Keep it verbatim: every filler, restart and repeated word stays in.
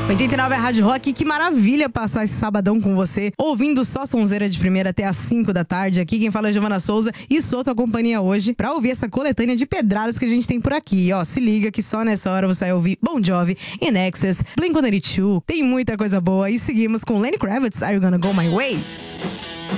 oitenta e nove é Rádio Rock, que maravilha passar esse sabadão com você, ouvindo só sonzeira de primeira até às cinco da tarde. Aqui quem fala é Giovana Souza e sou tua companhia hoje pra ouvir essa coletânea de pedradas que a gente tem por aqui. Ó, se liga que só nessa hora você vai ouvir Bon Jovi, In Excess, Blink one eighty-two, tem muita coisa boa e seguimos com Lenny Kravitz, Are You Gonna Go My Way?